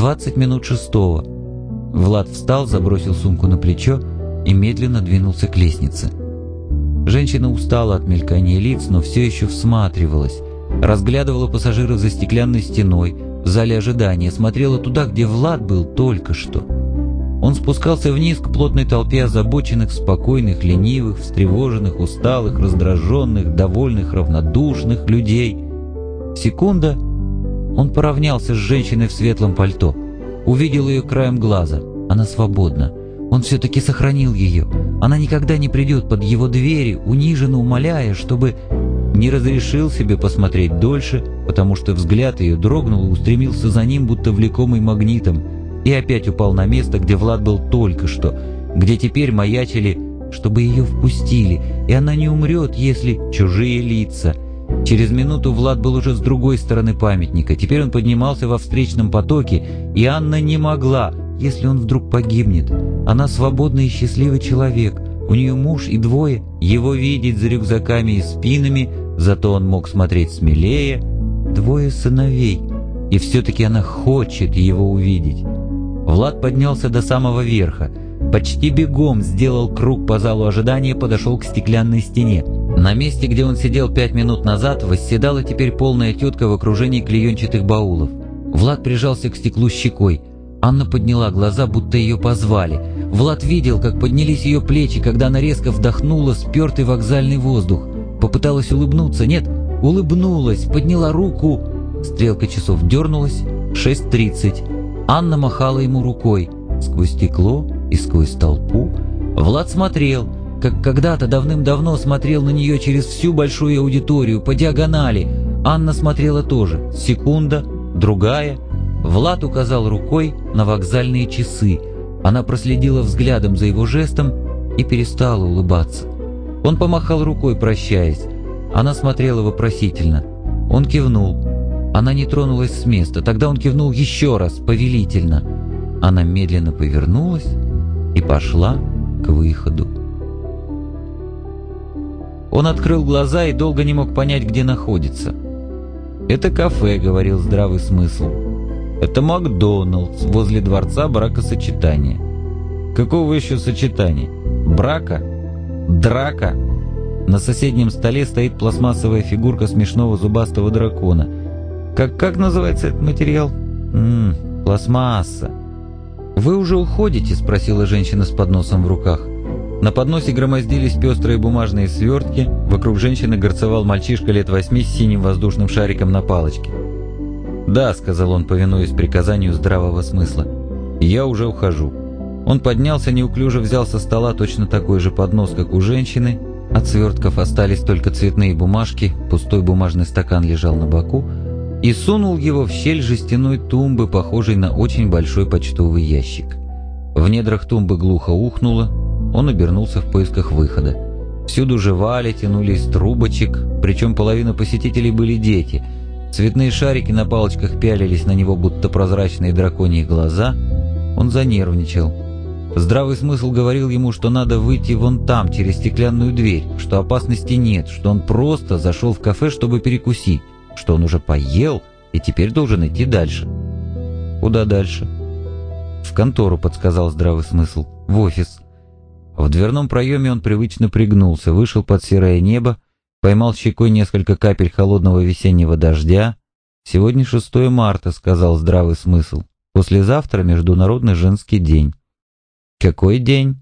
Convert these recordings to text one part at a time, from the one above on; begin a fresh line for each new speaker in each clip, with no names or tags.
20 минут шестого. Влад встал, забросил сумку на плечо и медленно двинулся к лестнице. Женщина устала от мелькания лиц, но все еще всматривалась. Разглядывала пассажиров за стеклянной стеной, в зале ожидания, смотрела туда, где Влад был только что. Он спускался вниз к плотной толпе озабоченных, спокойных, ленивых, встревоженных, усталых, раздраженных, довольных, равнодушных людей. Секунда, он поравнялся с женщиной в светлом пальто. Увидел ее краем глаза. Она свободна. Он все-таки сохранил ее. Она никогда не придет под его двери, униженно умоляя, чтобы не разрешил себе посмотреть дольше, потому что взгляд ее дрогнул и устремился за ним, будто влекомый магнитом, и опять упал на место, где Влад был только что, где теперь маячили, чтобы ее впустили, и она не умрет, если чужие лица. Через минуту Влад был уже с другой стороны памятника, теперь он поднимался во встречном потоке, и Анна не могла, если он вдруг погибнет. Она свободный и счастливый человек, у нее муж и двое, его видеть за рюкзаками и спинами, зато он мог смотреть смелее, двое сыновей, и все-таки она хочет его увидеть. Влад поднялся до самого верха, почти бегом сделал круг по залу ожидания, подошел к стеклянной стене. На месте, где он сидел 5 минут назад, восседала теперь полная тетка в окружении клеенчатых баулов. Влад прижался к стеклу щекой. Анна подняла глаза, будто ее позвали. Влад видел, как поднялись ее плечи, когда она резко вдохнула спертый вокзальный воздух. Попыталась улыбнуться, нет, улыбнулась, подняла руку. Стрелка часов дернулась, 6:30. Анна махала ему рукой. Сквозь стекло и сквозь толпу Влад смотрел, как когда-то давным-давно смотрел на нее через всю большую аудиторию, по диагонали. Анна смотрела тоже. Секунда, другая. Влад указал рукой на вокзальные часы. Она проследила взглядом за его жестом и перестала улыбаться. Он помахал рукой, прощаясь. Она смотрела вопросительно. Он кивнул. Она не тронулась с места. Тогда он кивнул еще раз, повелительно. Она медленно повернулась и пошла к выходу. Он открыл глаза и долго не мог понять, где находится. «Это кафе», — говорил здравый смысл. «Это Макдоналдс возле дворца бракосочетания». «Какого еще сочетания? Брака? Драка?» На соседнем столе стоит пластмассовая фигурка смешного зубастого дракона. Как называется этот материал? Пластмасса. «Вы уже уходите?» — спросила женщина с подносом в руках. На подносе громоздились пестрые бумажные свертки, вокруг женщины горцевал мальчишка лет 8 с синим воздушным шариком на палочке. «Да», — сказал он, повинуясь приказанию здравого смысла, — «я уже ухожу». Он поднялся, неуклюже взял со стола точно такой же поднос, как у женщины. От свертков остались только цветные бумажки, пустой бумажный стакан лежал на боку, и сунул его в щель жестяной тумбы, похожей на очень большой почтовый ящик. В недрах тумбы глухо ухнуло, он обернулся в поисках выхода. Всюду жевали, тянули из трубочек, причем половина посетителей были дети. Цветные шарики на палочках пялились на него, будто прозрачные драконьи глаза. Он занервничал. Здравый смысл говорил ему, что надо выйти вон там, через стеклянную дверь, что опасности нет, что он просто зашел в кафе, чтобы перекусить, что он уже поел и теперь должен идти дальше. Куда дальше? В контору, подсказал здравый смысл, в офис. В дверном проеме он привычно пригнулся, вышел под серое небо, поймал щекой несколько капель холодного весеннего дождя. «Сегодня 6 марта», — сказал здравый смысл. «Послезавтра Международный женский день». «Какой день?»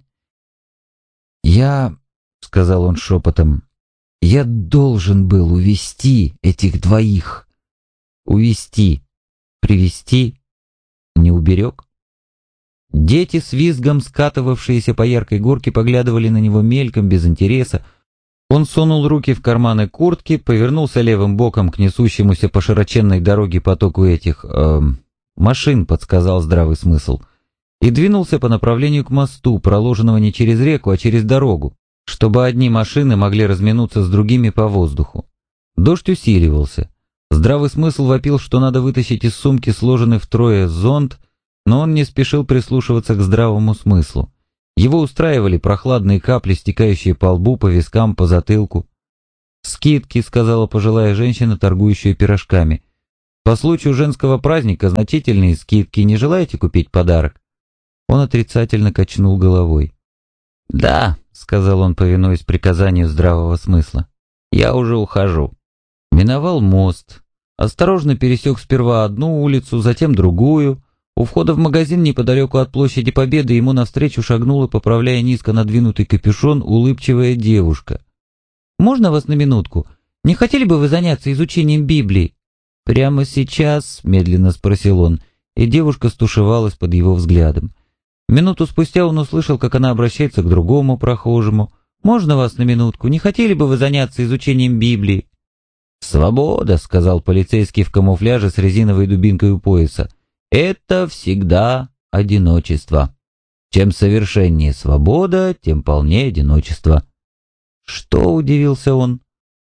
«Я», — сказал он шепотом, — «я должен был увезти этих двоих». «Увезти? Привезти? Не уберег?» Дети с визгом, скатывавшиеся по яркой горке, поглядывали на него мельком, без интереса. Он сунул руки в карманы куртки, повернулся левым боком к несущемуся по широченной дороге потоку этих... машин, подсказал здравый смысл, и двинулся по направлению к мосту, проложенного не через реку, а через дорогу, чтобы одни машины могли разминуться с другими по воздуху. Дождь усиливался. Здравый смысл вопил, что надо вытащить из сумки сложенный втрое зонт, но он не спешил прислушиваться к здравому смыслу. Его устраивали прохладные капли, стекающие по лбу, по вискам, по затылку. «Скидки», — сказала пожилая женщина, торгующая пирожками. По случаю женского праздника значительные скидки. Не желаете купить подарок?» Он отрицательно качнул головой. «Да», — сказал он, повинуясь приказанию здравого смысла, — «я уже ухожу». Миновал мост. Осторожно пересек сперва одну улицу, затем другую. У входа в магазин неподалеку от площади Победы ему навстречу шагнула, поправляя низко надвинутый капюшон, улыбчивая девушка. «Можно вас на минутку? Не хотели бы вы заняться изучением Библии?» «Прямо сейчас?» — медленно спросил он, и девушка стушевалась под его взглядом. Минуту спустя он услышал, как она обращается к другому прохожему. «Можно вас на минутку? Не хотели бы вы заняться изучением Библии?» «Свобода», — сказал полицейский в камуфляже с резиновой дубинкой у пояса. «Это всегда одиночество. Чем совершеннее свобода, тем полнее одиночество». «Что?» — удивился он.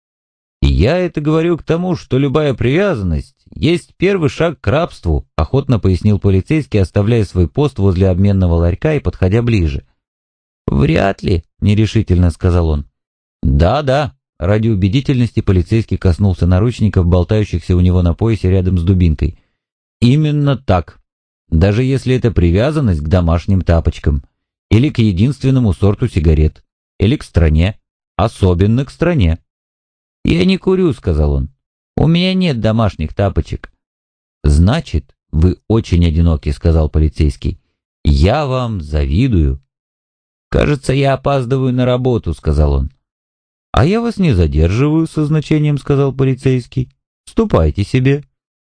«И я это говорю к тому, что любая привязанность есть первый шаг к рабству», — охотно пояснил полицейский, оставляя свой пост возле обменного ларька и подходя ближе. «Вряд ли», — нерешительно сказал он. «Да-да», — ради убедительности полицейский коснулся наручников, болтающихся у него на поясе рядом с дубинкой. «Именно так. Даже если это привязанность к домашним тапочкам, или к единственному сорту сигарет, или к стране, особенно к стране». «Я не курю», — сказал он. «У меня нет домашних тапочек». «Значит, вы очень одиноки», — сказал полицейский. «Я вам завидую». «Кажется, я опаздываю на работу», — сказал он. «А я вас не задерживаю», — со значением сказал полицейский. «Ступайте себе».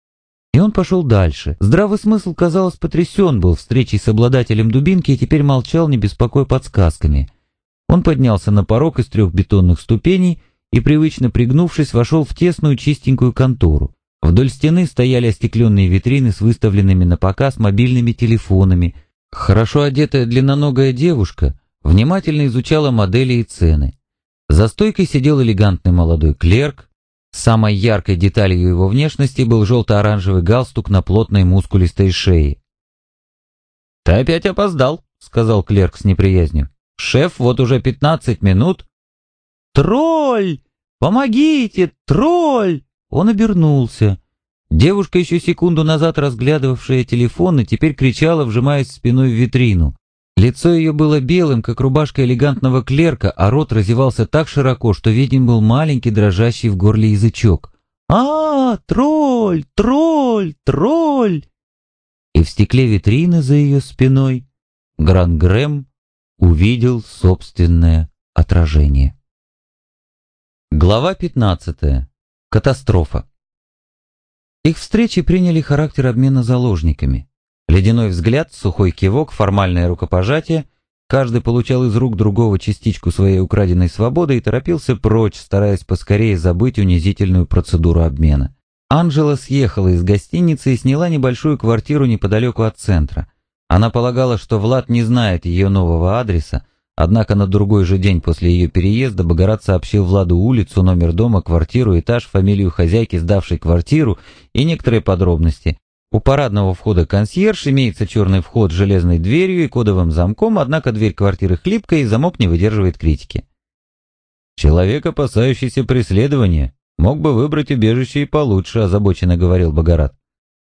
И он пошел дальше. Здравый смысл, казалось, потрясен был встречей с обладателем дубинки и теперь молчал, не беспокоя подсказками. Он поднялся на порог из 3 бетонных ступеней и, привычно пригнувшись, вошел в тесную чистенькую контору. Вдоль стены стояли остекленные витрины с выставленными на показ мобильными телефонами. Хорошо одетая длинноногая девушка внимательно изучала модели и цены. За стойкой сидел элегантный молодой клерк. Самой яркой деталью его внешности был желто-оранжевый галстук на плотной мускулистой шее. «Ты опять опоздал», — сказал клерк с неприязнью. «Шеф, вот уже 15 минут». «Тролль! Помогите! Тролль!» Он обернулся. Девушка, еще секунду назад разглядывавшая телефон, и теперь кричала, вжимаясь спиной в витрину. Лицо ее было белым, как рубашка элегантного клерка, а рот разевался так широко, что виден был маленький, дрожащий в горле язычок. Тролль! Тролль! Тролль!» И в стекле витрины за ее спиной Гран-Грэм увидел собственное отражение. Глава 15. Катастрофа. Их встречи приняли характер обмена заложниками. Ледяной взгляд, сухой кивок, формальное рукопожатие. Каждый получал из рук другого частичку своей украденной свободы и торопился прочь, стараясь поскорее забыть унизительную процедуру обмена. Анжела съехала из гостиницы и сняла небольшую квартиру неподалеку от центра. Она полагала, что Влад не знает ее нового адреса, однако на другой же день после ее переезда Богорат сообщил Владу улицу, номер дома, квартиру, этаж, фамилию хозяйки, сдавшей квартиру и некоторые подробности. У парадного входа консьерж, имеется черный вход с железной дверью и кодовым замком, однако дверь квартиры хлипкая и замок не выдерживает критики. «Человек, опасающийся преследования, мог бы выбрать убежище и получше», — озабоченно говорил Богорат.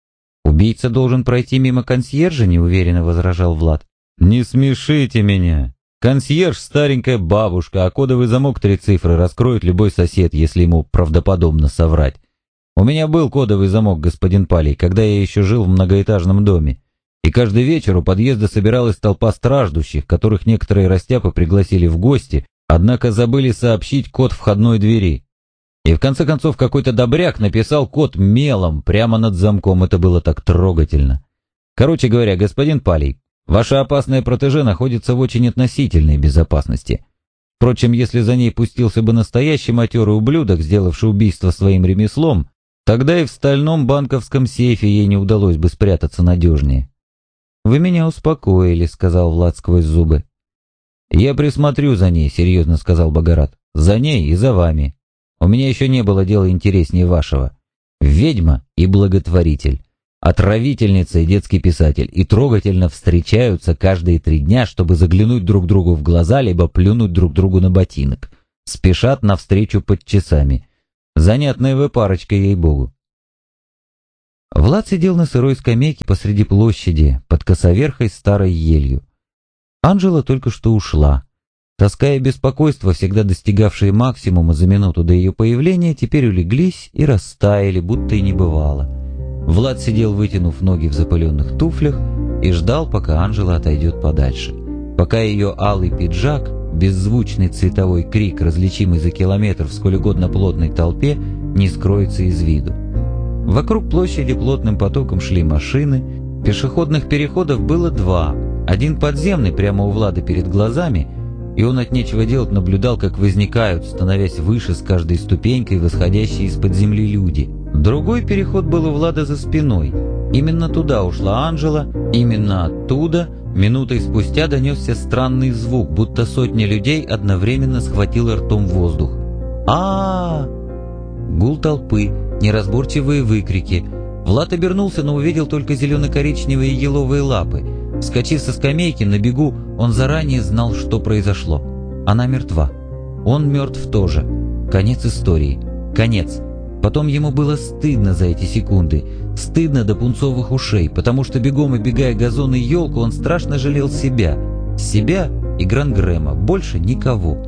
«Убийца должен пройти мимо консьержа», — неуверенно возражал Влад. «Не смешите меня. Консьерж — старенькая бабушка, а кодовый замок 3 цифры раскроет любой сосед, если ему правдоподобно соврать. У меня был кодовый замок, господин Палий, когда я еще жил в многоэтажном доме, и каждый вечер у подъезда собиралась толпа страждущих, которых некоторые растяпы пригласили в гости, однако забыли сообщить код входной двери. И в конце концов какой-то добряк написал код мелом прямо над замком, это было так трогательно. Короче говоря, господин Палий, ваша опасная протеже находится в очень относительной безопасности. Впрочем, если за ней пустился бы настоящий матерый ублюдок, сделавший убийство своим ремеслом, тогда и в стальном банковском сейфе ей не удалось бы спрятаться надежнее. «Вы меня успокоили», — сказал Влад сквозь зубы. «Я присмотрю за ней», — серьезно сказал Богорат. «За ней и за вами. У меня еще не было дела интереснее вашего. Ведьма и благотворитель, отравительница и детский писатель и трогательно встречаются каждые 3 дня, чтобы заглянуть друг другу в глаза, либо плюнуть друг другу на ботинок. Спешат навстречу под часами. Занятная вы парочка, ей-богу». Влад сидел на сырой скамейке посреди площади, под косоверхой старой елью. Анжела только что ушла. Тоска и беспокойство, всегда достигавшие максимума за минуту до ее появления, теперь улеглись и растаяли, будто и не бывало. Влад сидел, вытянув ноги в запыленных туфлях, и ждал, пока Анжела отойдет подальше. Пока ее алый пиджак, беззвучный цветовой крик, различимый за километр в сколь угодно плотной толпе, не скроется из виду. Вокруг площади плотным потоком шли машины, пешеходных переходов было два. Один подземный, прямо у Влада перед глазами, и он от нечего делать наблюдал, как возникают, становясь выше с каждой ступенькой, восходящие из-под земли люди. Другой переход был у Влада за спиной. Именно туда ушла Анжела, именно оттуда минутой спустя донесся странный звук, будто сотня людей одновременно схватила ртом воздух. Гул толпы, неразборчивые выкрики. Влад обернулся, но увидел только зелено-коричневые еловые лапы. Вскочив со скамейки, на бегу, он заранее знал, что произошло. Она мертва. Он мертв тоже. Конец истории. Конец. Потом ему было стыдно за эти секунды. Стыдно до пунцовых ушей, потому что бегом оббегая газон и елку, он страшно жалел себя. Себя и Гран-Грэма. Больше никого.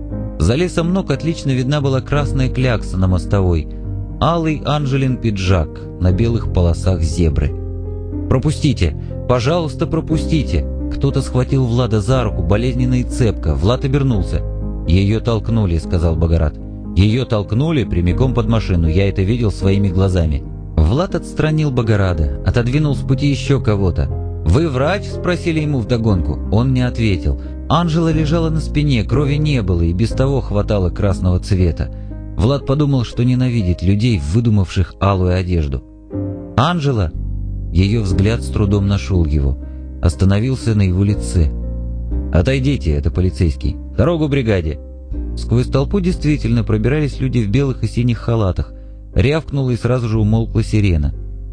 За лесом ног отлично видна была красная клякса на мостовой. Алый Анжелин пиджак на белых полосах зебры. «Пропустите! Пожалуйста, пропустите!» Кто-то схватил Влада за руку, болезненно и цепко. Влад обернулся. «Ее толкнули», — сказал Богорат. «Ее толкнули прямиком под машину, я это видел своими глазами». Влад отстранил Богорада, отодвинул с пути еще кого-то. «Вы врач?» — спросили ему вдогонку. Он не ответил. Анжела лежала на спине, крови не было, и без того хватало красного цвета. Влад подумал, что ненавидит людей, выдумавших алую одежду. «Анжела!» Ее взгляд с трудом нашел его. Остановился на его лице. «Отойдите, это полицейский. Дорогу бригаде!» Сквозь толпу действительно пробирались люди в белых и синих халатах. Рявкнула и сразу же умолкла сирена.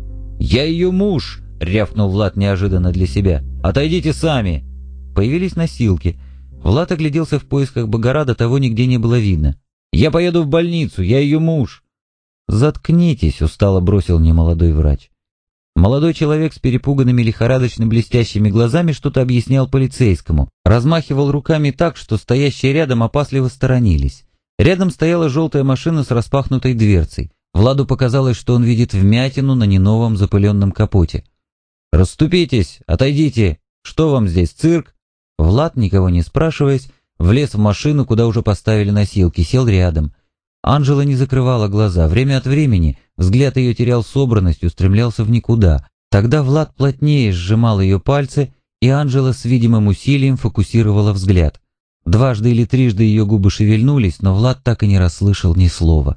«Я ее муж!» — рявкнул Влад неожиданно для себя. «Отойдите сами!» Появились носилки. Влад огляделся в поисках Богорада, того нигде не было видно. «Я поеду в больницу, я ее муж!» «Заткнитесь!» — устало бросил немолодой врач. Молодой человек с перепуганными лихорадочно блестящими глазами что-то объяснял полицейскому. Размахивал руками так, что стоящие рядом опасливо сторонились. Рядом стояла желтая машина с распахнутой дверцей. Владу показалось, что он видит вмятину на неновом запыленном капоте. «Расступитесь! Отойдите! Что вам здесь, цирк?» Влад, никого не спрашиваясь, влез в машину, куда уже поставили носилки, сел рядом. Анжела не закрывала глаза. Время от времени взгляд ее терял собранность, устремлялся в никуда. Тогда Влад плотнее сжимал ее пальцы, и Анжела с видимым усилием фокусировала взгляд. Дважды или трижды ее губы шевельнулись, но Влад так и не расслышал ни слова.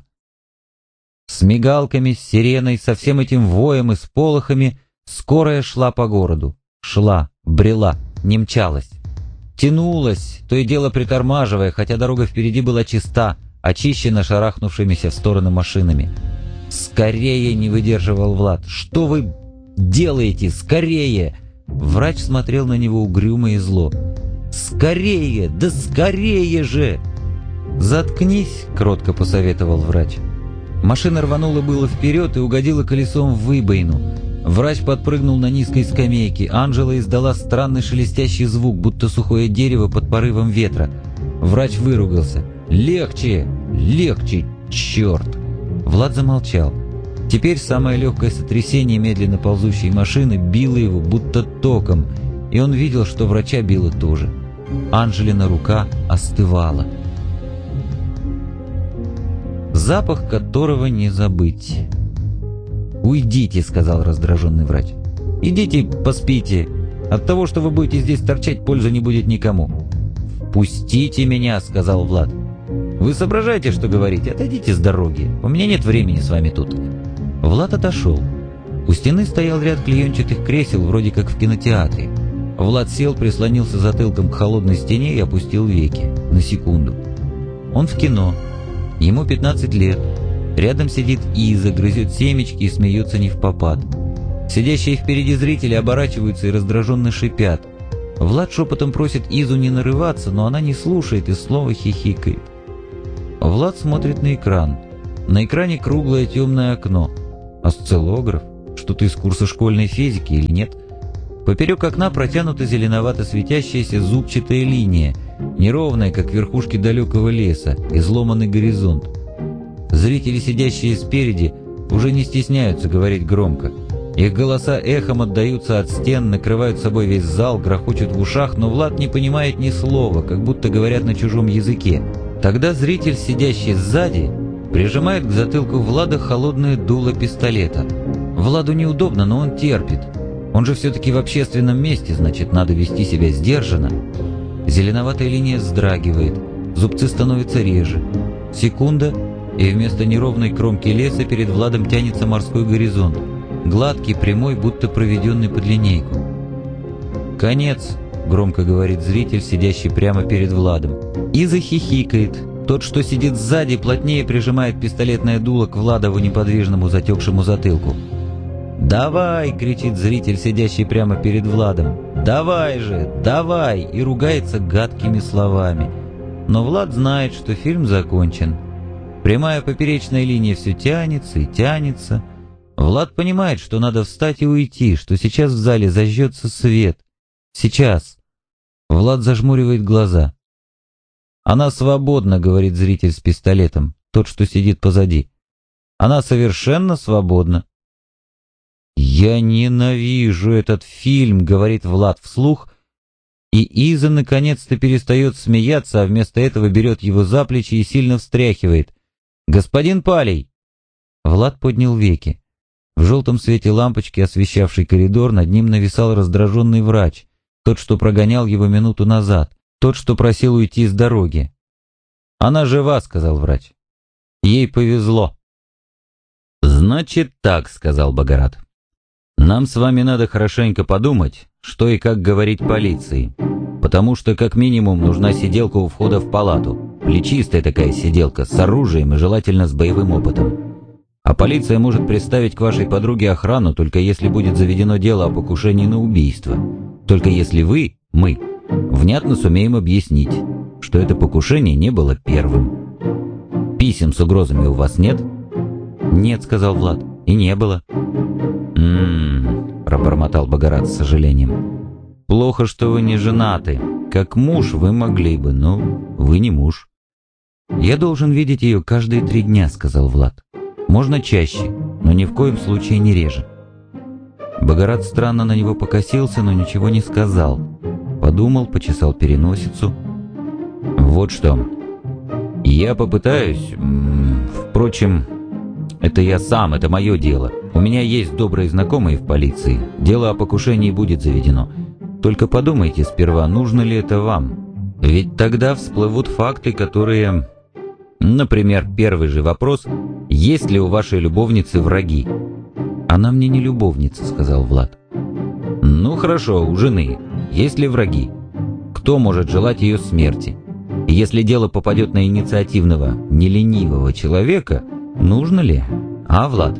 С мигалками, с сиреной, со всем этим воем и сполохами скорая шла по городу. Шла, брела, не мчалась. Тянулась, то и дело притормаживая, хотя дорога впереди была чиста, очищена шарахнувшимися в стороны машинами. «Скорее!» — не выдерживал Влад. «Что вы делаете? Скорее!» Врач смотрел на него угрюмо и зло. «Скорее! Да скорее же!» «Заткнись!» — кротко посоветовал врач. Машина рванула было вперед и угодила колесом в выбоину. Врач подпрыгнул на низкой скамейке. Анжела издала странный шелестящий звук, будто сухое дерево под порывом ветра. Врач выругался. «Легче! Легче! Черт!» Влад замолчал. Теперь самое легкое сотрясение медленно ползущей машины било его будто током, и он видел, что врача било тоже. Анжелина рука остывала. Запах которого не забыть. «Уйдите», — сказал раздраженный врач. «Идите поспите. От того, что вы будете здесь торчать, пользы не будет никому». «Пустите меня», — сказал Влад. «Вы соображаете, что говорите? Отойдите с дороги. У меня нет времени с вами тут». Влад отошел. У стены стоял ряд клеенчатых кресел, вроде как в кинотеатре. Влад сел, прислонился затылком к холодной стене и опустил веки. На секунду. Он в кино. Ему 15 лет. Рядом сидит Иза, грызет семечки и смеется невпопад. Сидящие впереди зрители оборачиваются и раздраженно шипят. Влад шепотом просит Изу не нарываться, но она не слушает и снова хихикает. Влад смотрит на экран. На экране круглое темное окно. Осциллограф? что-то из курса школьной физики или нет. Поперек окна протянута зеленовато светящаяся зубчатая линия, неровная, как верхушки далекого леса, изломанный горизонт. Зрители, сидящие спереди, уже не стесняются говорить громко. Их голоса эхом отдаются от стен, накрывают собой весь зал, грохочут в ушах, но Влад не понимает ни слова, как будто говорят на чужом языке. Тогда зритель, сидящий сзади, прижимает к затылку Влада холодное дуло пистолета. Владу неудобно, но он терпит. Он же все-таки в общественном месте, значит, надо вести себя сдержанно. Зеленоватая линия вздрагивает, зубцы становятся реже. Секунда, и вместо неровной кромки леса перед Владом тянется морской горизонт. Гладкий, прямой, будто проведенный под линейку. «Конец», — громко говорит зритель, сидящий прямо перед Владом. И захихикает. Тот, что сидит сзади, плотнее прижимает пистолетное дуло к Владову неподвижному затекшему затылку. «Давай!» — кричит зритель, сидящий прямо перед Владом. «Давай же! Давай!» и ругается гадкими словами. Но Влад знает, что фильм закончен. Прямая поперечная линия все тянется и тянется. Влад понимает, что надо встать и уйти, что сейчас в зале зажжется свет. Сейчас. Влад зажмуривает глаза. «Она свободна», — говорит зритель с пистолетом, тот, что сидит позади. «Она совершенно свободна». «Я ненавижу этот фильм», — говорит Влад вслух, и Иза наконец-то перестает смеяться, а вместо этого берет его за плечи и сильно встряхивает. «Господин Палей!» Влад поднял веки. В желтом свете лампочки, освещавшей коридор, над ним нависал раздраженный врач, тот, что прогонял его минуту назад, тот, что просил уйти с дороги. «Она жива», — сказал врач. «Ей повезло». «Значит так», — сказал Богорат. «Нам с вами надо хорошенько подумать, что и как говорить полиции, потому что как минимум нужна сиделка у входа в палату, плечистая такая сиделка, с оружием и желательно с боевым опытом. А полиция может приставить к вашей подруге охрану, только если будет заведено дело о покушении на убийство. Только если мы, внятно сумеем объяснить, что это покушение не было первым. Писем с угрозами у вас нет?» «Нет», — сказал Влад, — «и не было». Пробормотал Богорат с сожалением. «Плохо, что вы не женаты. Как муж вы могли бы, но вы не муж». «Я должен видеть ее каждые 3 дня», — сказал Влад. «Можно чаще, но ни в коем случае не реже». Богорат странно на него покосился, но ничего не сказал. Подумал, почесал переносицу. «Вот что. Я попытаюсь... Впрочем, это я сам, это мое дело. У меня есть добрые знакомые в полиции. Дело о покушении будет заведено. Только подумайте сперва, нужно ли это вам. Ведь тогда всплывут факты, которые... Например, первый же вопрос: есть ли у вашей любовницы враги?» «Она мне не любовница», — сказал Влад. «Ну хорошо, у жены. Есть ли враги? Кто может желать ее смерти? И если дело попадет на инициативного, неленивого человека, нужно ли? А, Влад?»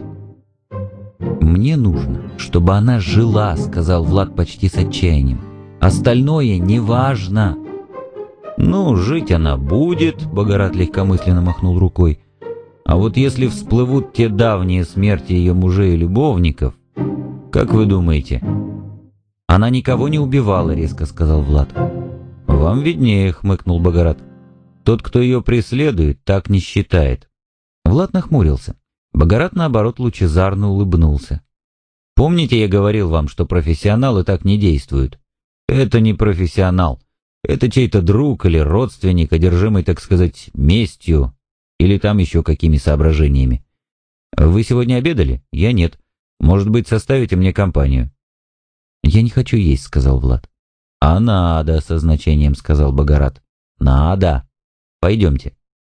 «Мне нужно, чтобы она жила», — сказал Влад почти с отчаянием. «Остальное неважно». «Ну, жить она будет», — Богорат легкомысленно махнул рукой. «А вот если всплывут те давние смерти ее мужей и любовников, как вы думаете?» «Она никого не убивала», — резко сказал Влад. «Вам виднее», — хмыкнул Богорат. «Тот, кто ее преследует, так не считает». Влад нахмурился. Богорат, наоборот, лучезарно улыбнулся. «Помните, я говорил вам, что профессионалы так не действуют? Это не профессионал. Это чей-то друг или родственник, одержимый, так сказать, местью, или там еще какими соображениями. Вы сегодня обедали? Я нет. Может быть, составите мне компанию?» «Я не хочу есть», — сказал Влад. «А надо», — со значением сказал Богорат. «Надо. Пойдемте».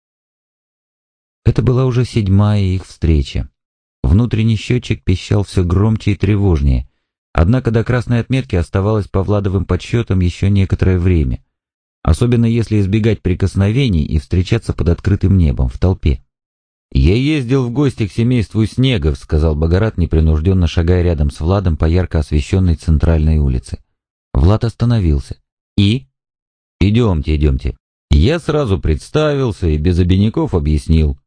Это была уже 7-я их встреча. Внутренний счетчик пищал все громче и тревожнее. Однако до красной отметки оставалось по Владовым подсчетам еще некоторое время. Особенно если избегать прикосновений и встречаться под открытым небом, в толпе. «Я ездил в гости к семейству Снегов», — сказал Богорат, непринужденно шагая рядом с Владом по ярко освещенной центральной улице. Влад остановился. «И?» «Идемте, идемте». Я сразу представился и без обиняков объяснил,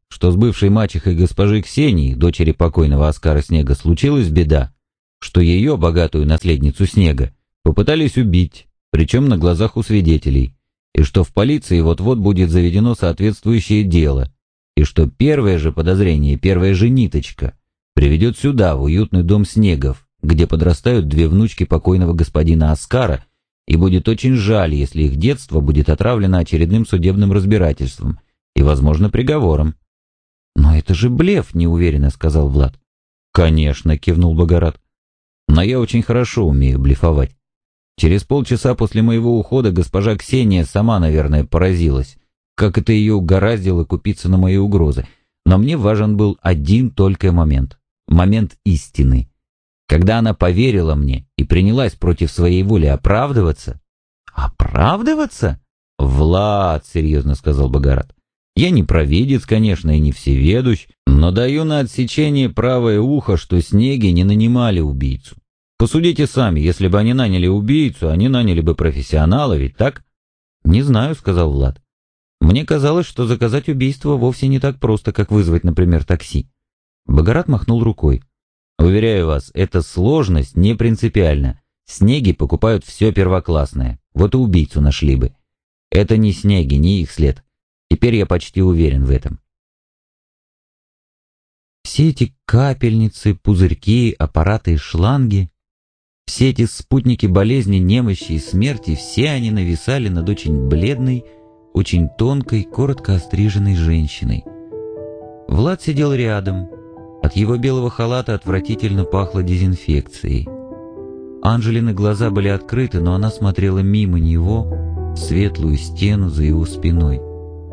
что с бывшей мачехой госпожи Ксении, дочери покойного Оскара Снега, случилась беда, что ее, богатую наследницу Снега, попытались убить, причем на глазах у свидетелей, и что в полиции вот-вот будет заведено соответствующее дело, и что первое же подозрение, первая же ниточка приведет сюда, в уютный дом Снегов, где подрастают две внучки покойного господина Оскара, и будет очень жаль, если их детство будет отравлено очередным судебным разбирательством и, возможно, приговором. «Но это же блеф», — неуверенно сказал Влад. «Конечно», — кивнул Богорат. «Но я очень хорошо умею блефовать. Через полчаса после моего ухода госпожа Ксения сама, наверное, поразилась, как это ее угораздило купиться на мои угрозы. Но мне важен был один только момент. Момент истины. Когда она поверила мне и принялась против своей воли оправдываться». «Оправдываться?» «Влад», — серьезно сказал Богорат, — «я не провидец, конечно, и не всеведущ, но даю на отсечение правое ухо, что Снеги не нанимали убийцу. Посудите сами, если бы они наняли убийцу, они наняли бы профессионала, ведь так?» «Не знаю», — сказал Влад. «Мне казалось, что заказать убийство вовсе не так просто, как вызвать, например, такси». Богорат махнул рукой. «Уверяю вас, эта сложность не принципиальна. Снеги покупают все первоклассное, вот и убийцу нашли бы. Это не Снеги, не их след. Теперь я почти уверен в этом». Все эти капельницы, пузырьки, аппараты и шланги, все эти спутники болезни, немощи и смерти, все они нависали над очень бледной, очень тонкой, коротко остриженной женщиной. Влад сидел рядом. От его белого халата отвратительно пахло дезинфекцией. Анжелины глаза были открыты, но она смотрела мимо него, в светлую стену за его спиной.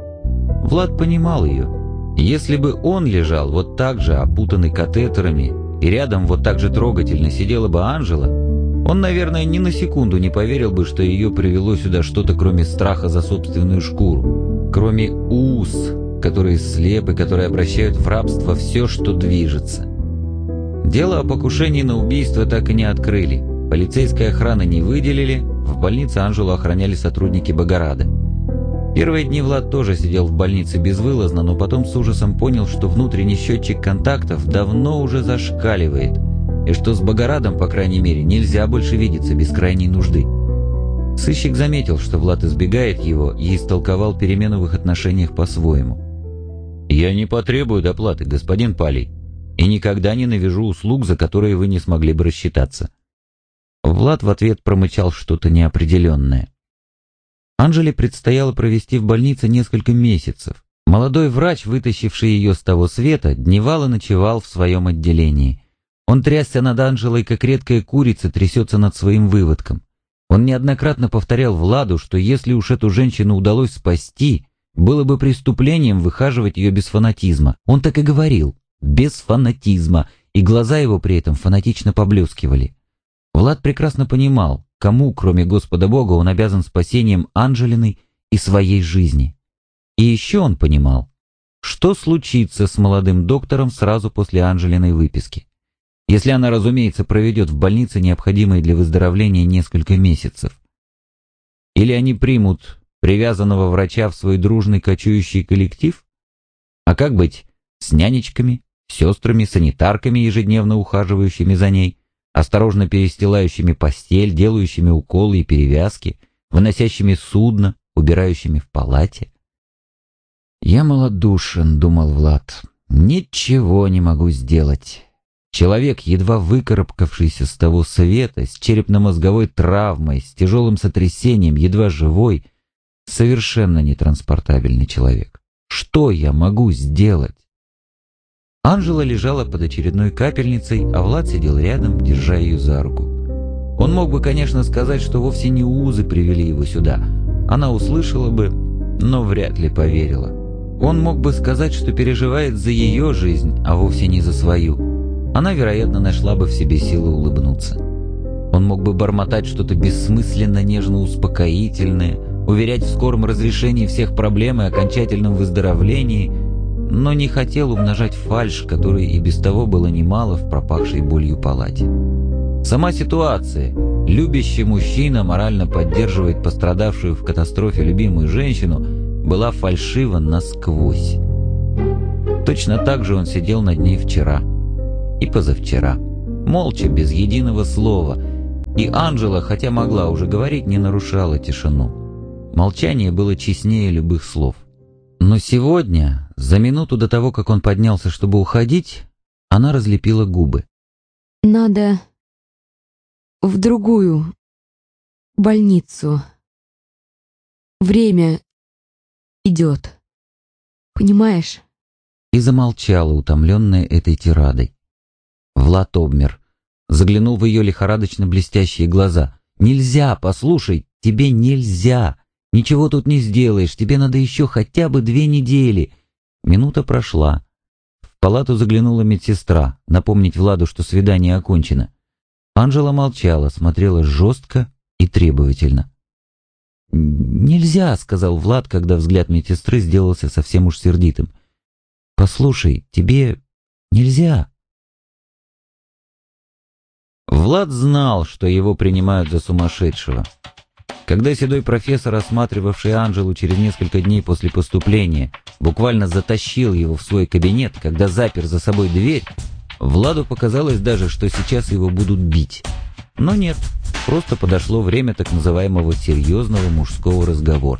Влад понимал ее. Если бы он лежал вот так же, опутанный катетерами, и рядом вот так же трогательно сидела бы Анжела, он, наверное, ни на секунду не поверил бы, что ее привело сюда что-то, кроме страха за собственную шкуру, кроме уз, которые слепы, которые обращают в рабство все, что движется. Дело о покушении на убийство так и не открыли, полицейской охраны не выделили, в больнице Анжелу охраняли сотрудники Богорада. Первые дни Влад тоже сидел в больнице безвылазно, но потом с ужасом понял, что внутренний счетчик контактов давно уже зашкаливает, и что с Богорадом, по крайней мере, нельзя больше видеться без крайней нужды. Сыщик заметил, что Влад избегает его, и истолковал перемену в их отношениях по-своему. «Я не потребую доплаты, господин Палий, и никогда не навяжу услуг, за которые вы не смогли бы рассчитаться». Влад в ответ промычал что-то неопределенное. Анжеле предстояло провести в больнице несколько месяцев. Молодой врач, вытащивший ее с того света, дневал и ночевал в своем отделении. Он трясся над Анжелой, как редкая курица трясется над своим выводком. Он неоднократно повторял Владу, что если уж эту женщину удалось спасти, было бы преступлением выхаживать ее без фанатизма. Он так и говорил, без фанатизма, и глаза его при этом фанатично поблескивали. Влад прекрасно понимал, кому, кроме Господа Бога, он обязан спасением Анжелиной и своей жизни. И еще он понимал, что случится с молодым доктором сразу после Анжелиной выписки, если она, разумеется, проведет в больнице необходимые для выздоровления несколько месяцев. Или они примут привязанного врача в свой дружный кочующий коллектив? А как быть с нянечками, сестрами, санитарками, ежедневно ухаживающими за ней, осторожно перестилающими постель, делающими уколы и перевязки, выносящими судно, убирающими в палате? «Я малодушен», — думал Влад, — «ничего не могу сделать». Человек, едва выкарабкавшийся с того света, с черепно-мозговой травмой, с тяжелым сотрясением, едва живой, совершенно нетранспортабельный человек. Что я могу сделать? Анжела лежала под очередной капельницей, а Влад сидел рядом, держа ее за руку. Он мог бы, конечно, сказать, что вовсе не узы привели его сюда. Она услышала бы, но вряд ли поверила. Он мог бы сказать, что переживает за ее жизнь, а вовсе не за свою. Она, вероятно, нашла бы в себе силы улыбнуться. Он мог бы бормотать что-то бессмысленно нежно-успокоительное, уверять в скором разрешении всех проблем и окончательном выздоровлении, но не хотел умножать фальшь, которой и без того было немало в пропахшей болью палате. Сама ситуация. Любящий мужчина морально поддерживает пострадавшую в катастрофе любимую женщину, была фальшива насквозь. Точно так же он сидел над ней вчера и позавчера, молча, без единого слова, и Анжела, хотя могла уже говорить, не нарушала тишину. Молчание было честнее любых слов. Но сегодня, за минуту до того, как он поднялся, чтобы уходить, она разлепила губы.
«Надо в другую больницу. Время идет. Понимаешь?»
И замолчала, утомленная этой тирадой. Влад обмер, заглянул в ее лихорадочно блестящие глаза. «Нельзя, послушай, тебе нельзя! Ничего тут не сделаешь, тебе надо еще хотя бы 2 недели!» Минута прошла. В палату заглянула медсестра, напомнить Владу, что свидание окончено. Анжела молчала, смотрела жестко и требовательно. «Нельзя», — сказал Влад, когда взгляд медсестры сделался совсем уж сердитым. «Послушай, тебе нельзя». Влад знал, что его принимают за сумасшедшего. Когда седой профессор, осматривавший Анжелу через несколько дней после поступления, буквально затащил его в свой кабинет, когда запер за собой дверь, Владу показалось даже, что сейчас его будут бить. Но нет, просто подошло время так называемого серьезного мужского разговора.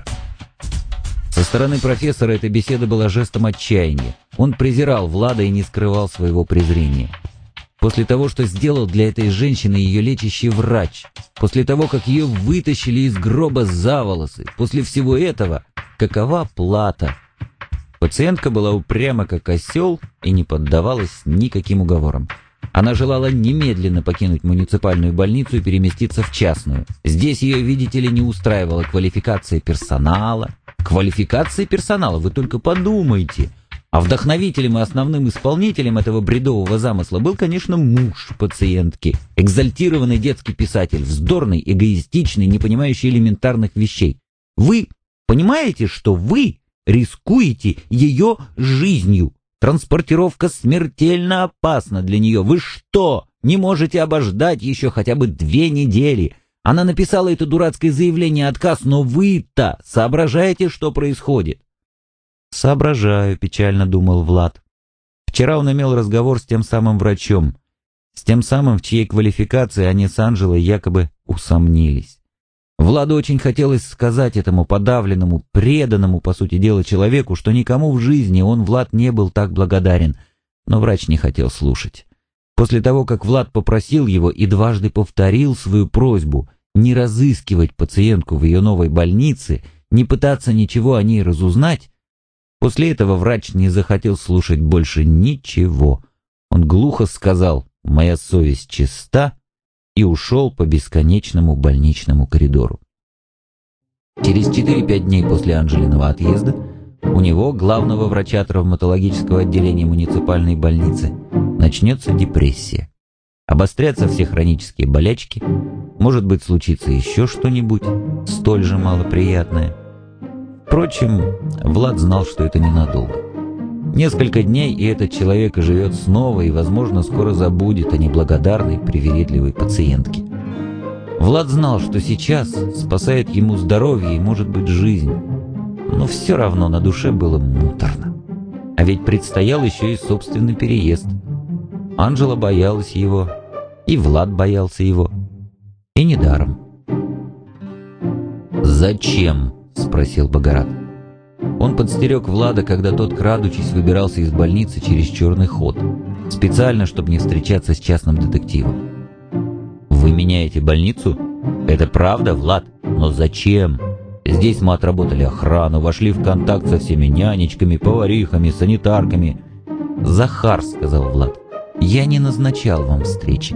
Со стороны профессора эта беседа была жестом отчаяния. Он презирал Влада и не скрывал своего презрения. После того, что сделал для этой женщины ее лечащий врач, после того, как ее вытащили из гроба за волосы, после всего этого, какова плата? Пациентка была упряма, как осел, и не поддавалась никаким уговорам. Она желала немедленно покинуть муниципальную больницу и переместиться в частную. Здесь ее, видите ли, не устраивала квалификация персонала. Квалификация персонала, вы только подумайте. А вдохновителем и основным исполнителем этого бредового замысла был, конечно, муж пациентки, экзальтированный детский писатель, вздорный, эгоистичный, не понимающий элементарных вещей. Вы понимаете, что вы рискуете ее жизнью? Транспортировка смертельно опасна для нее. Вы что, не можете обождать еще хотя бы 2 недели? Она написала это дурацкое заявление, отказ, но вы-то соображаете, что происходит? «Соображаю», — печально думал Влад. Вчера он имел разговор с тем самым врачом, с тем самым, в чьей квалификации они с Анжелой якобы усомнились. Владу очень хотелось сказать этому подавленному, преданному, по сути дела, человеку, что никому в жизни он, Влад, не был так благодарен, но врач не хотел слушать. После того, как Влад попросил его и дважды повторил свою просьбу не разыскивать пациентку в ее новой больнице, не пытаться ничего о ней разузнать, после этого врач не захотел слушать больше ничего. Он глухо сказал «Моя совесть чиста» и ушел по бесконечному больничному коридору. Через 4-5 дней после Анжелиного отъезда у него, главного врача травматологического отделения муниципальной больницы, начнется депрессия. Обострятся все хронические болячки, может быть, случится еще что-нибудь столь же малоприятное. Впрочем, Влад знал, что это ненадолго. Несколько дней, и этот человек оживет снова и, возможно, скоро забудет о неблагодарной, привередливой пациентке. Влад знал, что сейчас спасает ему здоровье и, может быть, жизнь. Но все равно на душе было муторно. А ведь предстоял еще и собственный переезд. Анжела боялась его, и Влад боялся его. И недаром. «Зачем?» — спросил Богорат. Он подстерег Влада, когда тот, крадучись, выбирался из больницы через черный ход, специально, чтобы не встречаться с частным детективом. «Вы меняете больницу? Это правда, Влад? Но зачем? Здесь мы отработали охрану, вошли в контакт со всеми нянечками, поварихами, санитарками». «Захар», — сказал Влад, — «я не назначал вам встречи».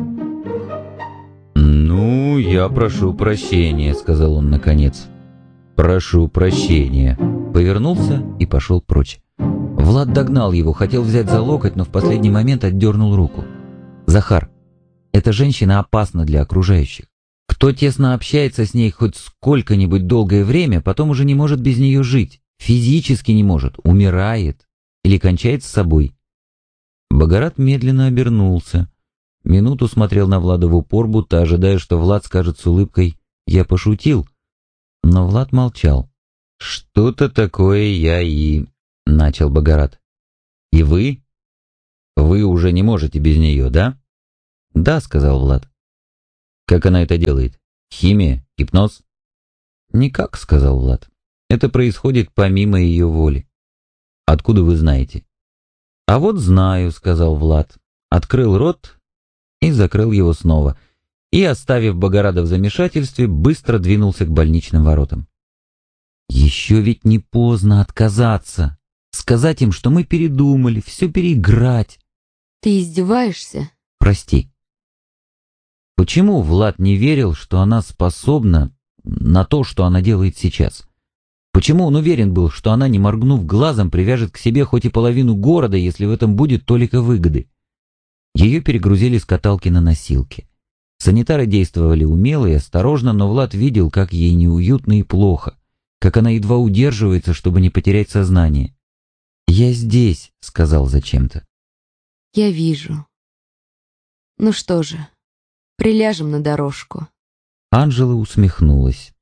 «Ну, я прошу прощения», — сказал он наконец. «Прошу прощения». Повернулся и пошел прочь. Влад догнал его, хотел взять за локоть, но в последний момент отдернул руку. «Захар, эта женщина опасна для окружающих. Кто тесно общается с ней хоть сколько-нибудь долгое время, потом уже не может без нее жить, физически не может, умирает или кончает с собой». Богорат медленно обернулся. Минуту смотрел на Влада в упор, будто ожидая, что Влад скажет с улыбкой «Я пошутил». Но Влад молчал. «Что-то такое я и...» — начал Богорат. И вы? Вы уже не можете без нее, да? Да, сказал Влад. Как она это делает? Химия? Гипноз? Никак, сказал Влад. Это происходит помимо ее воли. Откуда вы знаете? А вот знаю, сказал Влад. Открыл рот и закрыл его снова. И, оставив Богорада в замешательстве, быстро двинулся к больничным воротам. Еще ведь не поздно отказаться. Сказать им, что мы передумали, все переиграть.
Ты издеваешься?
Прости. Почему Влад не верил, что она способна на то, что она делает сейчас? Почему он уверен был, что она, не моргнув глазом, привяжет к себе хоть и половину города, если в этом будет толика выгоды? Ее перегрузили с каталки на носилки. Санитары действовали умело и осторожно, но Влад видел, как ей неуютно и плохо, как она едва удерживается, чтобы не потерять сознание. «Я здесь», — сказал зачем-то.
Я вижу. Ну что же, приляжем на дорожку.
Анжела усмехнулась.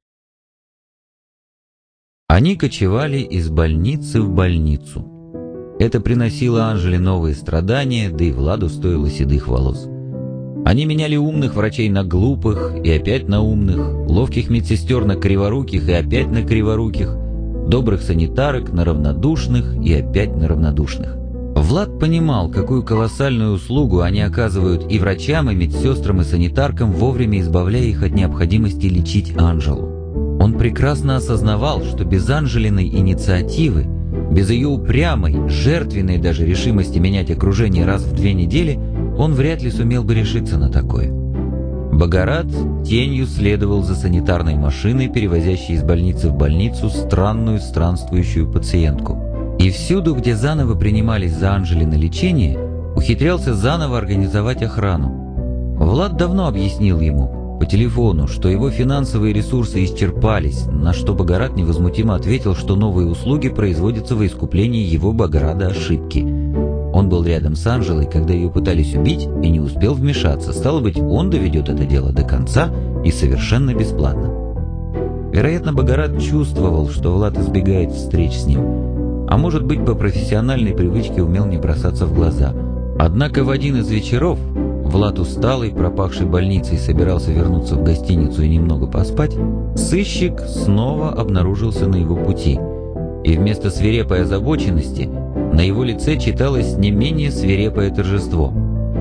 Они кочевали из больницы в больницу. Это приносило Анжеле новые страдания, да и Владу стоило седых волос. Они меняли умных врачей на глупых и опять на умных, ловких медсестер на криворуких и опять на криворуких, добрых санитарок на равнодушных и опять на равнодушных. Влад понимал, какую колоссальную услугу они оказывают и врачам, и медсестрам, и санитаркам, вовремя избавляя их от необходимости лечить Анжелу. Он прекрасно осознавал, что без Анжелиной инициативы, без ее упрямой, жертвенной даже решимости менять окружение раз в 2 недели, он вряд ли сумел бы решиться на такое. Богорат тенью следовал за санитарной машиной, перевозящей из больницы в больницу странную странствующую пациентку. И всюду, где заново принимались за Анжелино лечение, ухитрялся заново организовать охрану. Влад давно объяснил ему по телефону, что его финансовые ресурсы исчерпались, на что Богорат невозмутимо ответил, что новые услуги производятся во искуплении его, Богорада, ошибки. Он был рядом с Анжелой, когда ее пытались убить, и не успел вмешаться. Стало быть, он доведет это дело до конца и совершенно бесплатно. Вероятно, Богорат чувствовал, что Влад избегает встреч с ним, а может быть, по профессиональной привычке умел не бросаться в глаза. Однако в один из вечеров Влад, усталый, пропахший больницей, собирался вернуться в гостиницу и немного поспать, сыщик снова обнаружился на его пути. И вместо свирепой озабоченности на его лице читалось не менее свирепое торжество.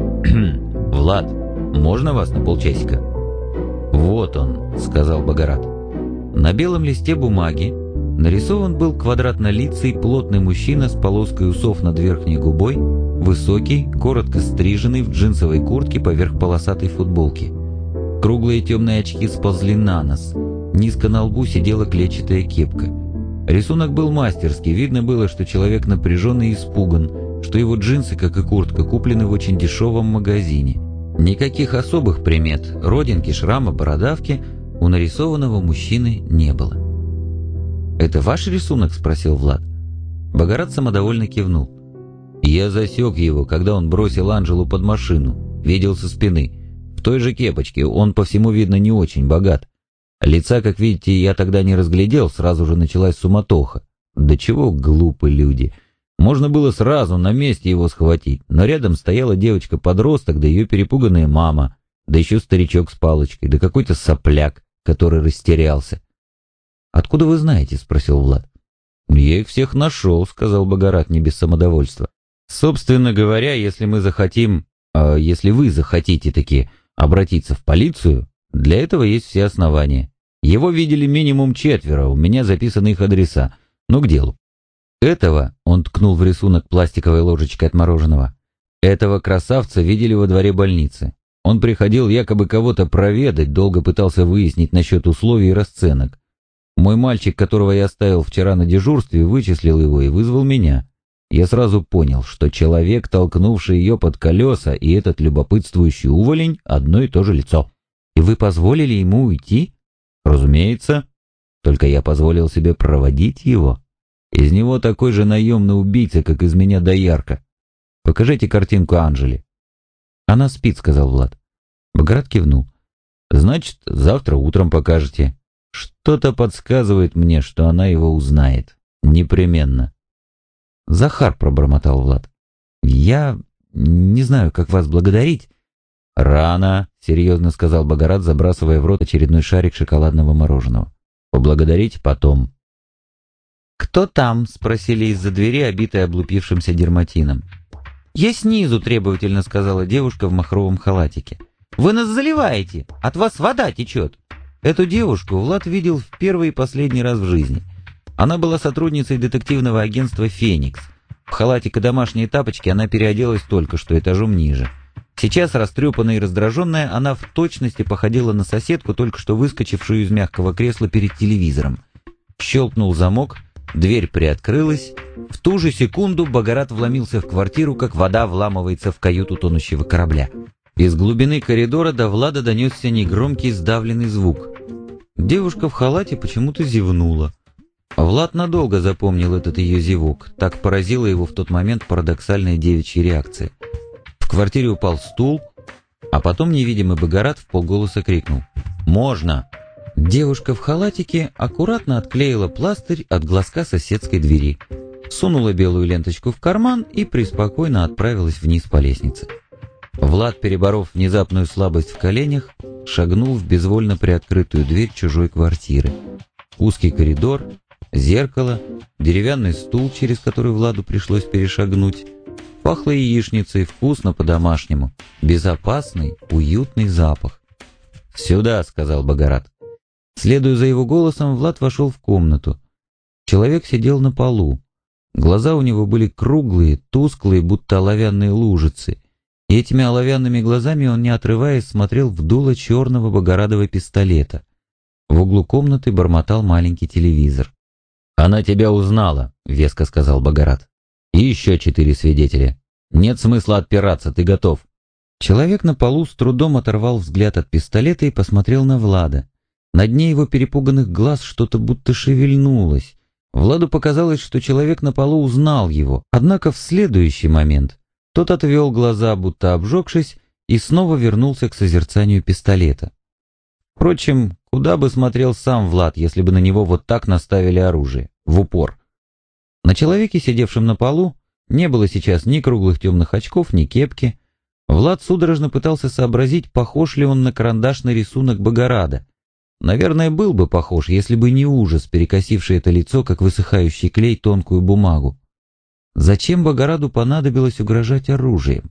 «Влад, можно вас на полчасика?» «Вот он», — сказал Богорат. На белом листе бумаги нарисован был квадратнолицый плотный мужчина с полоской усов над верхней губой, высокий, коротко стриженный, в джинсовой куртке поверх полосатой футболки. Круглые темные очки сползли на нос, низко на лбу сидела клетчатая кепка. Рисунок был мастерский, видно было, что человек напряжен и испуган, что его джинсы, как и куртка, куплены в очень дешевом магазине. Никаких особых примет, родинки, шрама, бородавки у нарисованного мужчины не было. «Это ваш рисунок?» — спросил Влад. Богорат самодовольно кивнул. «Я засек его, когда он бросил Анжелу под машину. Видел со спины. В той же кепочке, он по всему, видно, не очень богат. Лица, как видите, я тогда не разглядел, сразу же началась суматоха. Да чего глупы люди. Можно было сразу на месте его схватить, но рядом стояла девочка-подросток, да ее перепуганная мама, да еще старичок с палочкой, да какой-то сопляк, который растерялся. «Откуда вы знаете?» — спросил Влад. «Я их всех нашел», — сказал Богорат не без самодовольства. «Собственно говоря, если мы захотим, если вы захотите таки обратиться в полицию, для этого есть все основания. Его видели минимум 4, у меня записаны их адреса. Ну, к делу. Этого, — он ткнул в рисунок пластиковой ложечкой от мороженого, — этого красавца видели во дворе больницы. Он приходил якобы кого-то проведать, долго пытался выяснить насчет условий и расценок. Мой мальчик, которого я оставил вчера на дежурстве, вычислил его и вызвал меня. Я сразу понял, что человек, толкнувший ее под колеса, и этот любопытствующий уволень — одно и то же лицо. И вы позволили ему уйти? Разумеется. Только я позволил себе проводить его. Из него такой же наемный убийца, как из меня доярка. Покажите картинку Анжели. Она спит, сказал Влад. Богорат кивнул. Значит, завтра утром покажете. Что-то подсказывает мне, что она его узнает. Непременно. Захар, пробормотал Влад. Я не знаю, как вас благодарить». «Рано», — серьезно сказал Богорат, забрасывая в рот очередной шарик шоколадного мороженого. «Поблагодарить потом». «Кто там?» — спросили из-за двери, обитой облупившимся дерматином. «Я снизу», — требовательно сказала девушка в махровом халатике. «Вы нас заливаете! От вас вода течет!» Эту девушку Влад видел в первый и последний раз в жизни. Она была сотрудницей детективного агентства «Феникс». В халатик и домашние тапочки она переоделась только что этажом ниже. Сейчас, растрепанная и раздраженная, она в точности походила на соседку, только что выскочившую из мягкого кресла перед телевизором. Щелкнул замок, дверь приоткрылась. В ту же секунду Богорат вломился в квартиру, как вода вламывается в каюту тонущего корабля. Из глубины коридора до Влада донесся негромкий сдавленный звук. Девушка в халате почему-то зевнула. Влад надолго запомнил этот ее зевок. Так поразила его в тот момент парадоксальная девичья реакция. В квартире упал стул, а потом невидимый Богорат вполголоса крикнул: «Можно!». Девушка в халатике аккуратно отклеила пластырь от глазка соседской двери, сунула белую ленточку в карман и преспокойно отправилась вниз по лестнице. Влад, переборов внезапную слабость в коленях, шагнул в безвольно приоткрытую дверь чужой квартиры. Узкий коридор, зеркало, деревянный стул, через который Владу пришлось перешагнуть. Пахло яичницей, вкусно по-домашнему, безопасный, уютный запах. «Сюда», — сказал Богорат. Следуя за его голосом, Влад вошел в комнату. Человек сидел на полу. Глаза у него были круглые, тусклые, будто оловянные лужицы. И этими оловянными глазами он, не отрываясь, смотрел в дуло черного Богорадова пистолета. В углу комнаты бормотал маленький телевизор. «Она тебя узнала», — веско сказал Богорат. «И еще 4 свидетеля. Нет смысла отпираться, ты готов». Человек на полу с трудом оторвал взгляд от пистолета и посмотрел на Влада. На дне его перепуганных глаз что-то будто шевельнулось. Владу показалось, что человек на полу узнал его. Однако в следующий момент тот отвел глаза, будто обжегшись, и снова вернулся к созерцанию пистолета. Впрочем, куда бы смотрел сам Влад, если бы на него вот так наставили оружие, в упор? На человеке, сидевшем на полу, не было сейчас ни круглых темных очков, ни кепки. Влад судорожно пытался сообразить, похож ли он на карандашный рисунок Богорада. Наверное, был бы похож, если бы не ужас, перекосивший это лицо, как высыхающий клей, тонкую бумагу. Зачем Богораду понадобилось угрожать оружием?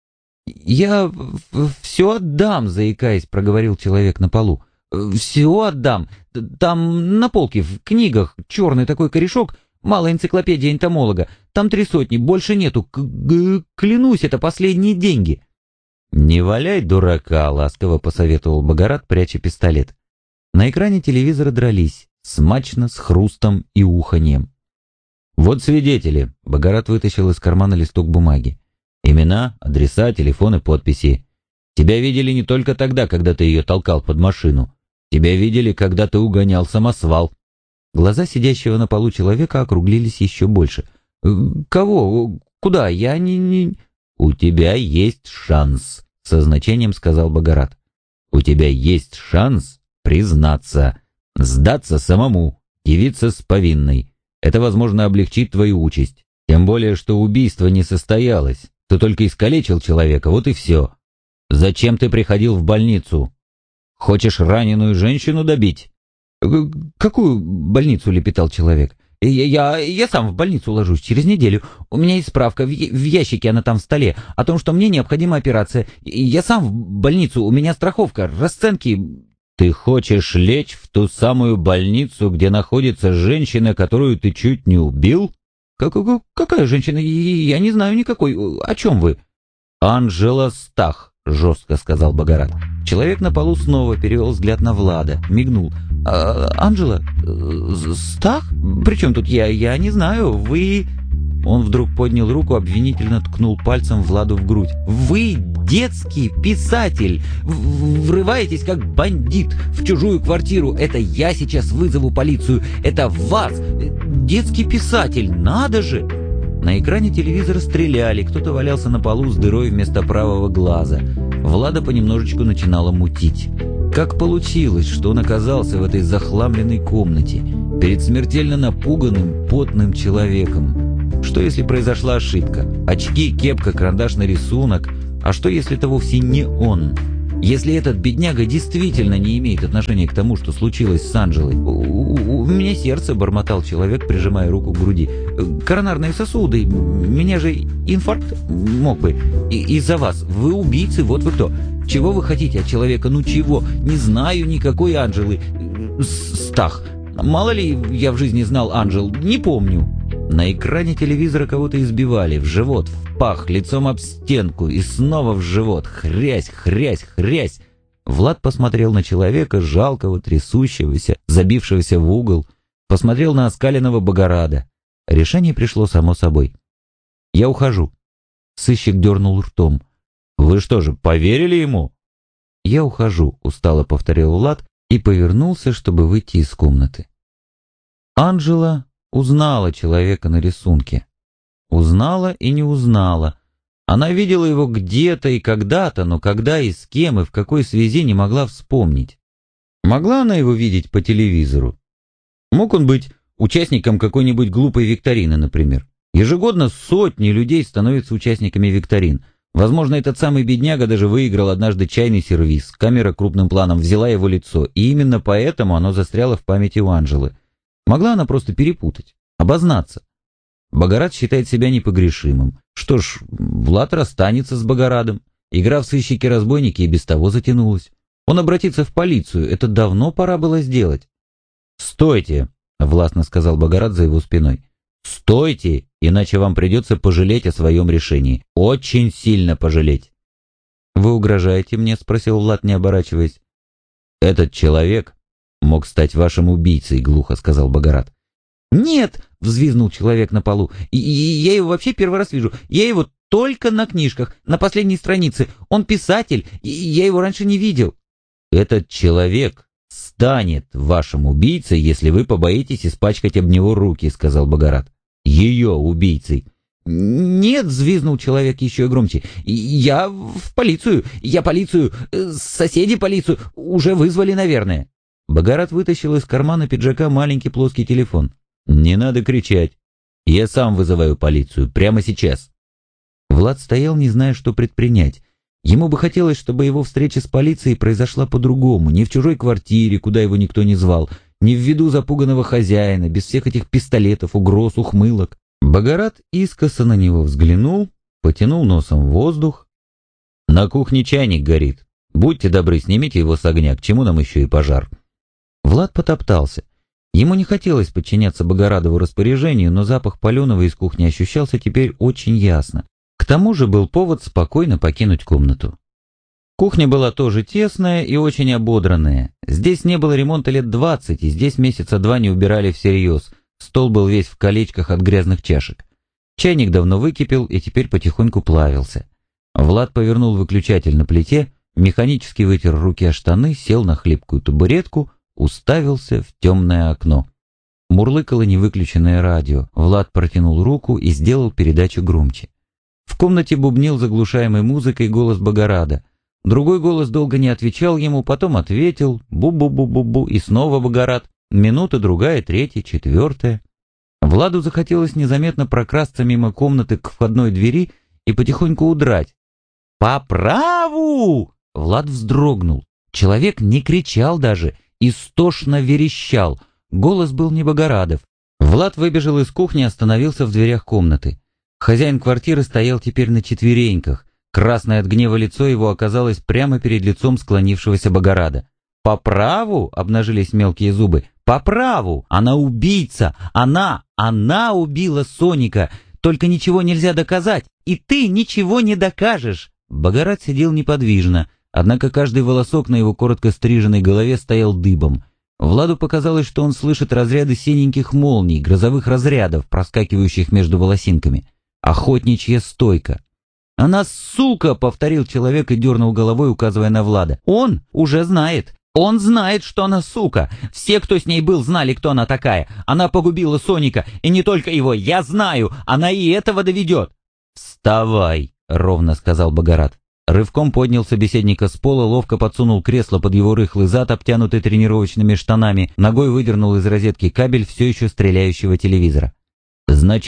«Я все отдам», — заикаясь, проговорил человек на полу. «Все отдам. Там на полке, в книгах, черный такой корешок, малая энциклопедия энтомолога. Там 3 сотни, больше нету. Клянусь, это последние деньги». «Не валяй дурака», — ласково посоветовал Богорат, пряча пистолет. На экране телевизора дрались, смачно, с хрустом и уханьем. «Вот свидетели», — Богорат вытащил из кармана листок бумаги. «Имена, адреса, телефоны, подписи. Тебя видели не только тогда, когда ты ее толкал под машину. Тебя видели, когда ты угонял самосвал». Глаза сидящего на полу человека округлились еще больше. «Кого? Куда? Я не...» «У тебя есть шанс», — со значением сказал Богорат. «У тебя есть шанс признаться, сдаться самому, явиться с повинной. Это, возможно, облегчит твою участь. Тем более, что убийство не состоялось. Ты только искалечил человека, вот и все. Зачем ты приходил в больницу? Хочешь раненую женщину добить?»
«Какую больницу?» — лепетал человек. Я сам в больницу ложусь через неделю. У меня есть справка, в ящике она там в столе, о том, что мне необходима операция. Я сам в больницу, у меня страховка, расценки...»
«Ты хочешь лечь в ту самую больницу, где находится женщина, которую ты чуть не убил?»
«Какая женщина? Я не знаю никакой. О чем вы?»
«Анжела Стах», — жестко сказал Богорат.
Человек на полу снова перевел взгляд на Влада, мигнул. «Анжела? Стах? Причем тут я не знаю, вы...» Он вдруг поднял руку, обвинительно ткнул пальцем Владу в грудь. «Вы детский писатель! Врываетесь как бандит в чужую квартиру! Это я сейчас вызову полицию! Это вас! Детский писатель! Надо же!» На экране телевизора стреляли, кто-то валялся на полу с дырой вместо правого глаза. Влада понемножечку начинала мутить. Как получилось, что он оказался в этой захламленной комнате, перед смертельно напуганным, потным человеком?
Что если произошла ошибка? Очки, кепка, карандашный рисунок. А что если это вовсе не он? Если этот бедняга действительно не имеет отношения к тому, что случилось с Анжелой? У меня сердце, бормотал человек, прижимая руку к груди. Коронарные сосуды. Меня же инфаркт мог бы. Из-за вас. Вы убийцы, вот вы кто. Чего вы хотите от человека? Ну чего? Не знаю никакой Анжелы. Стах. Мало ли я в жизни знал Анжел, не помню. На экране телевизора кого-то избивали, в живот, в пах, лицом об стенку и снова в живот. Хрясь, хрясь, хрясь. Влад посмотрел на человека, жалкого, трясущегося, забившегося в угол. Посмотрел на оскаленного Богорада. Решение пришло само собой. «Я ухожу». Сыщик дернул ртом. «Вы что же, поверили ему?» «Я ухожу», — устало повторил Влад и повернулся, чтобы выйти из комнаты. Анжела узнала человека на рисунке. Узнала и не узнала. Она видела его где-то и когда-то, но когда и с кем и в какой связи не могла вспомнить. Могла она его видеть по телевизору? Мог он быть участником какой-нибудь глупой викторины, например? Ежегодно сотни людей становятся участниками викторин. Возможно, этот самый бедняга даже выиграл однажды чайный сервиз. Камера крупным планом взяла его лицо, и именно поэтому оно застряло в памяти у Анжелы. Могла она просто перепутать, обознаться. Богорад считает себя непогрешимым. Что ж, Влад расстанется с Богорадом. Игра в сыщики-разбойники и без того затянулась. Он обратится в полицию, это давно пора было сделать. «Стойте!» — властно сказал Богорад за его спиной. «Стойте, иначе вам придется пожалеть о своем решении. Очень сильно пожалеть». «Вы угрожаете мне?» — спросил Влад, не оборачиваясь. «Этот человек мог стать вашим убийцей», — глухо сказал Богорад. «Нет!» — взвизгнул человек на полу. «Я его вообще первый раз вижу. Я его только на книжках, на последней странице. Он писатель, и я его раньше не видел». «Этот человек станет вашим убийцей, если вы побоитесь испачкать об него руки», — сказал Богорад. «Ее убийцей». «Нет!» — взвизгнул человек еще громче. «Я в полицию! Я полицию! Соседи полицию! Уже вызвали, наверное!» Богорад вытащил из кармана пиджака маленький плоский телефон. «Не надо кричать. Я сам вызываю полицию. Прямо сейчас». Влад стоял, не зная, что предпринять. Ему бы хотелось, чтобы его встреча с полицией произошла по-другому, не в чужой квартире, куда его никто не звал, не в виду запуганного хозяина, без всех этих пистолетов, угроз, ухмылок. Богорад искоса на него взглянул, потянул носом в воздух. «На кухне чайник горит. Будьте добры, снимите его с огня, к чему нам еще и пожар?» Влад потоптался. Ему не хотелось подчиняться Богорадову распоряжению, но запах паленого из кухни ощущался теперь очень ясно. К тому же был повод спокойно покинуть комнату. Кухня была тоже тесная и очень ободранная. Здесь не было ремонта лет 20, и здесь месяца 2 не убирали всерьез. Стол был весь в колечках от грязных чашек. Чайник давно выкипел и теперь потихоньку плавился. Влад повернул выключатель на плите, механически вытер руки о штаны, сел на хлипкую табуретку, уставился в темное окно. Мурлыкало невыключенное радио. Влад протянул руку и сделал передачу громче. В комнате бубнил заглушаемой музыкой голос Богорада. Другой голос долго не отвечал ему, потом ответил «бу-бу-бу-бу-бу» и снова Богорад. Минута, другая, третья, четвертая. Владу захотелось незаметно прокрасться мимо комнаты к входной двери и потихоньку удрать. «По праву!» Влад вздрогнул. Человек не кричал даже, истошно верещал. Голос был не Богорадов. Влад выбежал из кухни и остановился в дверях комнаты. Хозяин квартиры стоял теперь на четвереньках. Красное от гнева лицо его оказалось прямо перед лицом склонившегося Богорада. «По праву?» — обнажились мелкие зубы. «По праву! Она убийца! Она убила Соника! Только ничего нельзя доказать, и ты ничего не докажешь!» Богорад сидел неподвижно, однако каждый волосок на его коротко стриженной голове стоял дыбом. Владу показалось, что он слышит разряды синеньких молний, грозовых разрядов, проскакивающих между волосинками. Охотничья стойка. «Она сука!» — повторил человек и дернул головой, указывая на Влада. «Он уже знает! Он знает, что она сука! Все, кто с ней был, знали, кто она такая! Она погубила Соника, и не только его! Я знаю! Она и этого доведет!» «Вставай!» — ровно сказал Богорад. Рывком поднял собеседника с пола, ловко подсунул кресло под его рыхлый зад, обтянутый тренировочными штанами, ногой выдернул из розетки кабель все еще стреляющего телевизора. «Значит,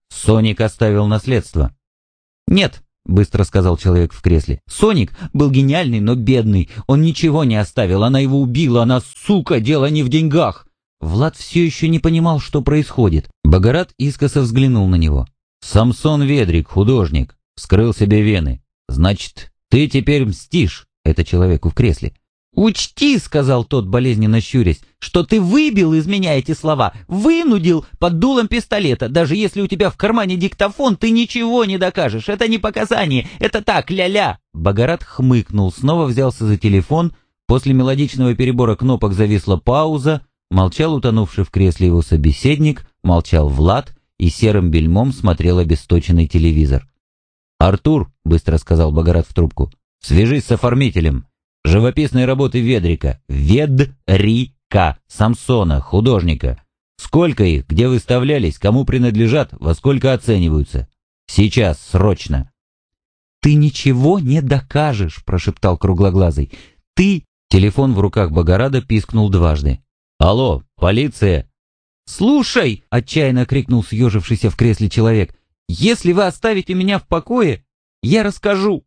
Соник оставил наследство.
«Нет», — быстро сказал человек в кресле. «Соник был гениальный, но бедный. Он ничего не оставил, она его убила, она, сука, дело не в деньгах». Влад все еще не понимал, что происходит.
Богорат искоса взглянул на него. «Самсон Ведрик, художник, вскрыл себе вены. Значит, ты теперь мстишь?» Это человеку в кресле.
«Учти», — сказал тот, болезненно щурясь, «что ты выбил из меня эти слова, вынудил под дулом пистолета. Даже если у тебя в кармане диктофон, ты ничего не докажешь. Это не показания, это так, ля-ля».
Богорат хмыкнул, снова взялся за телефон. После мелодичного перебора кнопок зависла пауза. Молчал утонувший в кресле его собеседник, молчал Влад и серым бельмом смотрел обесточенный телевизор. «Артур», — быстро сказал Богорат в трубку, — «свяжись с оформителем. Живописные работы Ведрика. Ведрика. Самсона, художника. Сколько их, где выставлялись, кому принадлежат, во сколько оцениваются. Сейчас, срочно».
«Ты ничего не докажешь», — прошептал круглоглазый. «Ты...»
Телефон в руках Богорада пискнул дважды. «Алло, полиция!»
«Слушай!» — отчаянно крикнул съежившийся в кресле человек. «Если вы оставите меня в покое, я расскажу.